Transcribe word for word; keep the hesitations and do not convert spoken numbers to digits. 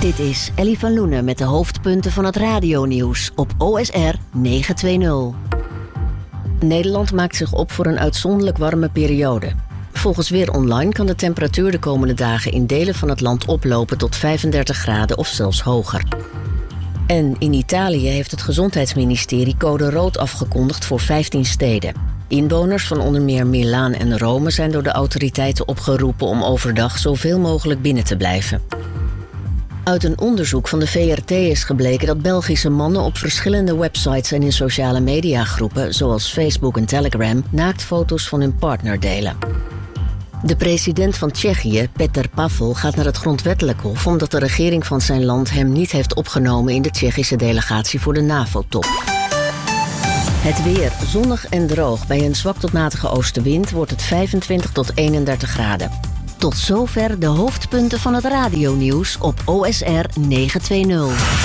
Dit is Ellie van Loenen met de hoofdpunten van het radionieuws op O S R negenhonderdtwintig. Nederland maakt zich op voor een uitzonderlijk warme periode. Volgens Weer Online kan de temperatuur de komende dagen in delen van het land oplopen tot vijfendertig graden of zelfs hoger. En in Italië heeft het gezondheidsministerie code rood afgekondigd voor vijftien steden. Inwoners van onder meer Milaan en Rome zijn door de autoriteiten opgeroepen om overdag zoveel mogelijk binnen te blijven. Uit een onderzoek van de V R T is gebleken dat Belgische mannen op verschillende websites en in sociale mediagroepen, zoals Facebook en Telegram, naaktfoto's van hun partner delen. De president van Tsjechië, Petr Pavel, gaat naar het grondwettelijk hof omdat de regering van zijn land hem niet heeft opgenomen in de Tsjechische delegatie voor de NAVO-top. Het weer, zonnig en droog. Bij een zwak tot matige oostenwind wordt het vijfentwintig tot eenendertig graden. Tot zover de hoofdpunten van het radionieuws op O S R negenhonderdtwintig.